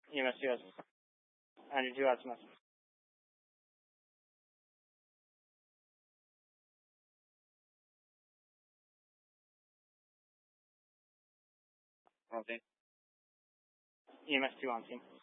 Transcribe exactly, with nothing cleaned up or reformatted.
Yes, yes. And did you ask me? Okay. Yes, you want him.